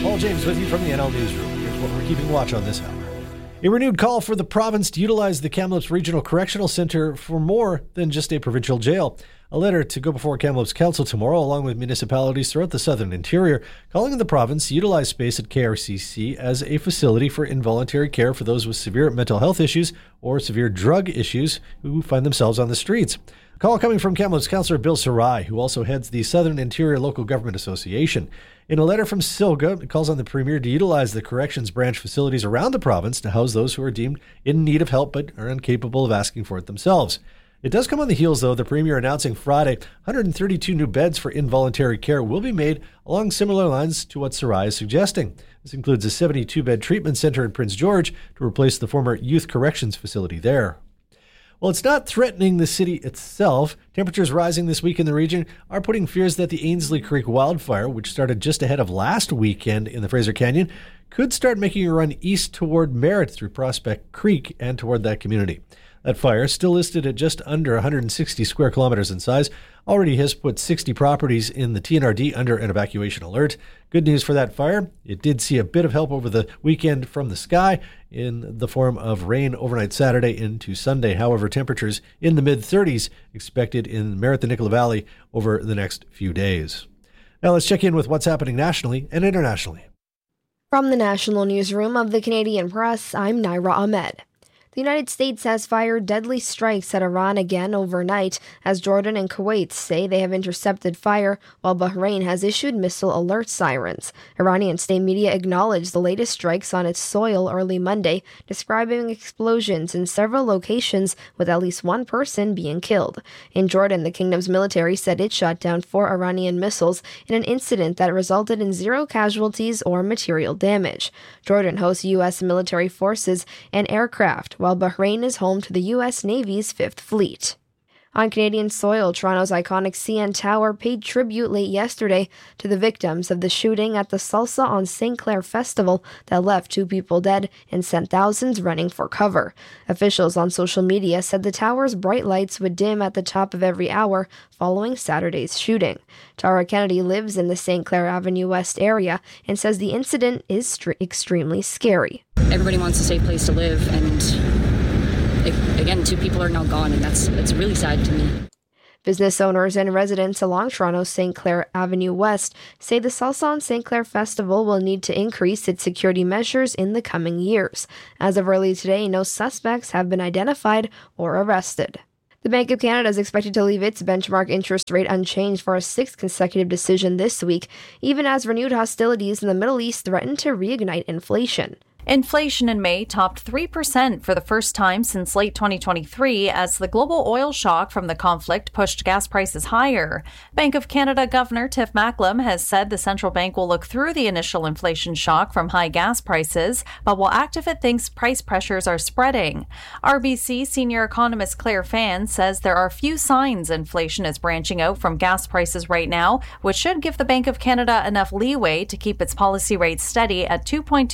Paul James with you from the NL Newsroom. Here's what we're keeping watch on this hour. A renewed call for the province to utilize the Kamloops Regional Correctional Centre for more than just a provincial jail. A letter to go before Kamloops Council tomorrow, along with municipalities throughout the southern interior, calling on the province to utilize space at KRCC as a facility for involuntary care for those with severe mental health issues or severe drug issues who find themselves on the streets. A call coming from Kamloops Councillor Bill Sarai, who also heads the Southern Interior Local Government Association. In a letter from Silga, it calls on the Premier to utilize the corrections branch facilities around the province to house those who are deemed in need of help but are incapable of asking for it themselves. It does come on the heels, though, the Premier announcing Friday 132 new beds for involuntary care will be made along similar lines to what Sarai is suggesting. This includes a 72-bed treatment centre in Prince George to replace the former youth corrections facility there. Well, it's not threatening the city itself. Temperatures rising this week in the region are putting fears that the Ainslie Creek wildfire, which started just ahead of last weekend in the Fraser Canyon, could start making a run east toward Merritt through Prospect Creek and toward that community. That fire, still listed at just under 160 square kilometers in size, already has put 60 properties in the TNRD under an evacuation alert. Good news for that fire. It did see a bit of help over the weekend from the sky in the form of rain overnight Saturday into Sunday. However, temperatures in the mid-30s expected in Merritt and Nicola Valley over the next few days. Now let's check in with what's happening nationally and internationally. From the National Newsroom of the Canadian Press, I'm Naira Ahmed. The United States has fired deadly strikes at Iran again overnight, as Jordan and Kuwait say they have intercepted fire, while Bahrain has issued missile alert sirens. Iranian state media acknowledged the latest strikes on its soil early Monday, describing explosions in several locations with at least one person being killed. In Jordan, the kingdom's military said it shot down 4 Iranian missiles in an incident that resulted in 0 casualties or material damage. Jordan hosts U.S. military forces and aircraft, while Bahrain is home to the U.S. Navy's 5th Fleet. On Canadian soil, Toronto's iconic CN Tower paid tribute late yesterday to the victims of the shooting at the Salsa on St. Clair Festival that left 2 people dead and sent thousands running for cover. Officials on social media said the tower's bright lights would dim at the top of every hour following Saturday's shooting. Tara Kennedy lives in the St. Clair Avenue West area and says the incident is extremely scary. Everybody wants a safe place to live, and again, 2 people are now gone, and that's really sad to me. Business owners and residents along Toronto's St. Clair Avenue West say the Salsa on St. Clair Festival will need to increase its security measures in the coming years. As of early today, no suspects have been identified or arrested. The Bank of Canada is expected to leave its benchmark interest rate unchanged for a 6th consecutive decision this week, even as renewed hostilities in the Middle East threaten to reignite inflation. Inflation in May topped 3% for the first time since late 2023 as the global oil shock from the conflict pushed gas prices higher. Bank of Canada Governor Tiff Macklem has said the central bank will look through the initial inflation shock from high gas prices, but will act if it thinks price pressures are spreading. RBC senior economist Claire Fan says there are few signs inflation is branching out from gas prices right now, which should give the Bank of Canada enough leeway to keep its policy rate steady at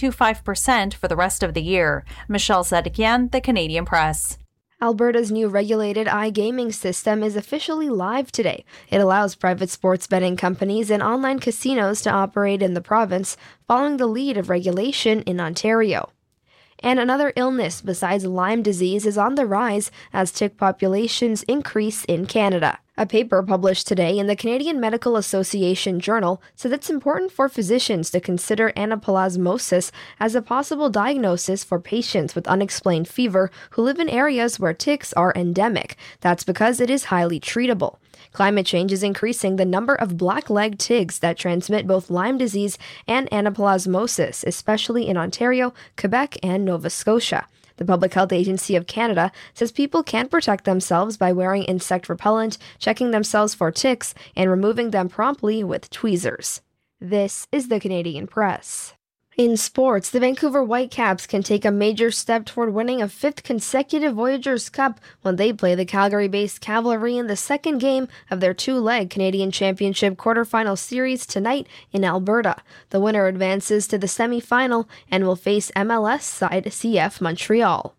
2.25% for the rest of the year. Michelle Zedekian, The Canadian Press. Alberta's new regulated iGaming system is officially live today. It allows private sports betting companies and online casinos to operate in the province, following the lead of regulation in Ontario. And another illness besides Lyme disease is on the rise as tick populations increase in Canada. A paper published today in the Canadian Medical Association Journal said it's important for physicians to consider anaplasmosis as a possible diagnosis for patients with unexplained fever who live in areas where ticks are endemic. That's because it is highly treatable. Climate change is increasing the number of black-legged ticks that transmit both Lyme disease and anaplasmosis, especially in Ontario, Quebec, and Nova Scotia. The Public Health Agency of Canada says people can protect themselves by wearing insect repellent, checking themselves for ticks, and removing them promptly with tweezers. This is the Canadian Press. In sports, the Vancouver Whitecaps can take a major step toward winning a 5th consecutive Voyageurs Cup when they play the Calgary-based Cavalry in the second game of their 2-leg Canadian Championship quarterfinal series tonight in Alberta. The winner advances to the semifinal and will face MLS side CF Montreal.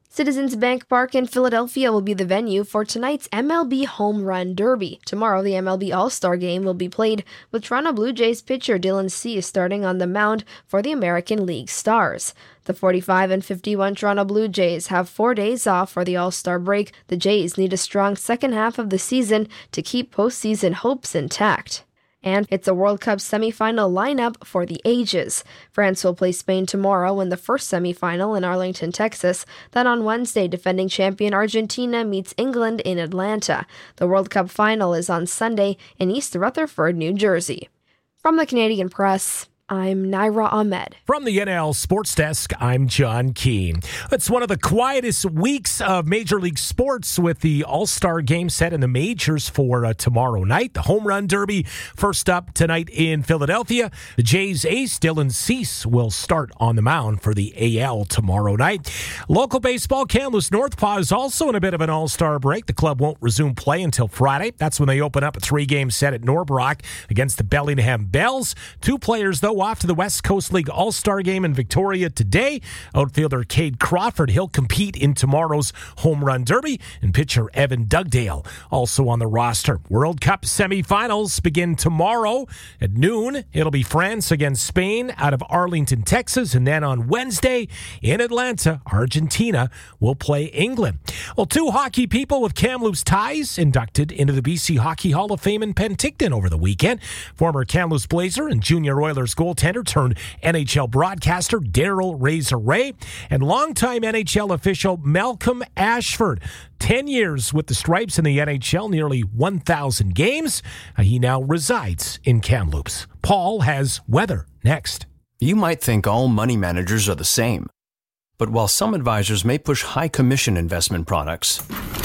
Citizens Bank Park in Philadelphia will be the venue for tonight's MLB Home Run Derby. Tomorrow, the MLB All-Star Game will be played with Toronto Blue Jays pitcher Dylan Cease starting on the mound for the American League Stars. The 45 and 51 Toronto Blue Jays have 4 days off for the All-Star break. The Jays need a strong second half of the season to keep postseason hopes intact. And it's a World Cup semifinal lineup for the ages. France will play Spain tomorrow in the first semifinal in Arlington, Texas. Then on Wednesday, defending champion Argentina meets England in Atlanta. The World Cup final is on Sunday in East Rutherford, New Jersey. From the Canadian Press, I'm Naira Ahmed. From the NL Sports Desk, I'm John Keane. It's one of the quietest weeks of Major League Sports with the All-Star Game set in the majors for tomorrow night. The Home Run Derby first up tonight in Philadelphia. The Jays ace Dylan Cease will start on the mound for the AL tomorrow night. Local baseball, Kamloops Northpaw is also in a bit of an All-Star break. The club won't resume play until Friday. That's when they open up a 3-game set at Norbrook against the Bellingham Bells. 2 players, though, off to the West Coast League All-Star Game in Victoria today. Outfielder Cade Crawford, he'll compete in tomorrow's Home Run Derby, and pitcher Evan Dugdale also on the roster. World Cup semifinals begin tomorrow at noon. It'll be France against Spain out of Arlington, Texas, and then on Wednesday in Atlanta, Argentina will play England. Well, 2 hockey people with Kamloops ties inducted into the BC Hockey Hall of Fame in Penticton over the weekend. Former Kamloops Blazer and Junior Oilers goaltender turned NHL broadcaster Daryl Razor Ray and longtime NHL official Malcolm Ashford. 10 years with the Stripes in the NHL, nearly 1,000 games. He now resides in Kamloops. Paul has weather next. You might think all money managers are the same. But while some advisors may push high commission investment products,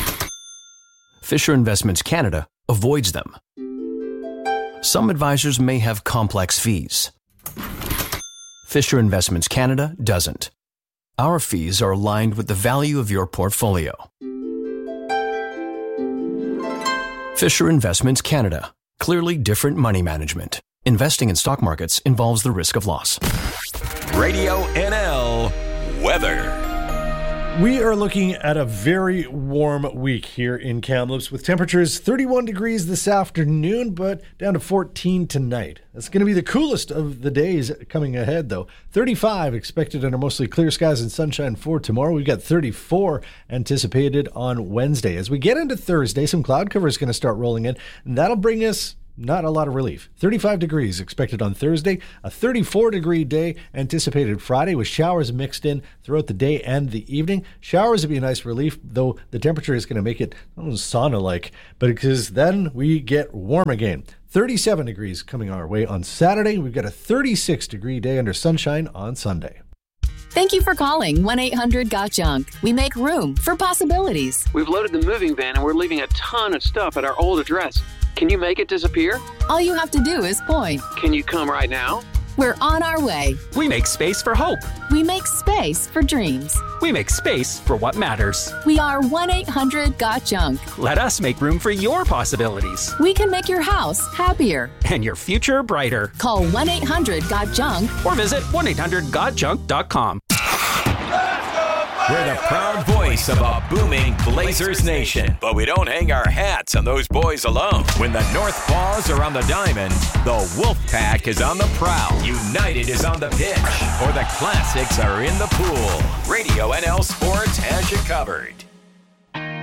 Fisher Investments Canada avoids them. Some advisors may have complex fees. Fisher Investments Canada doesn't. Our fees are aligned with the value of your portfolio. Fisher Investments Canada. Clearly different money management. Investing in stock markets involves the risk of loss. Radio NL weather. We are looking at a very warm week here in Kamloops with temperatures 31 degrees this afternoon, but down to 14 tonight. That's going to be the coolest of the days coming ahead, though. 35 expected under mostly clear skies and sunshine for tomorrow. We've got 34 anticipated on Wednesday. As we get into Thursday, some cloud cover is going to start rolling in, and that'll bring us not a lot of relief. 35 degrees expected on Thursday, a 34-degree day anticipated Friday with showers mixed in throughout the day and the evening. Showers would be a nice relief, though the temperature is going to make it sauna-like, but because then we get warm again. 37 degrees coming our way on Saturday. We've got a 36-degree day under sunshine on Sunday. Thank you for calling 1-800-GOT-JUNK. We make room for possibilities. We've loaded the moving van and we're leaving a ton of stuff at our old address. Can you make it disappear? All you have to do is point. Can you come right now? We're on our way. We make space for hope. We make space for dreams. We make space for what matters. We are 1-800-GOT-JUNK. Let us make room for your possibilities. We can make your house happier. And your future brighter. Call 1-800-GOT-JUNK. Or visit 1-800-GOT-JUNK.com. We're the proud voice of a booming Blazers nation. But we don't hang our hats on those boys alone. When the Northpaws are on the diamond, the Wolfpack is on the prowl. United is on the pitch. Or the Classics are in the pool. Radio NL Sports has you covered.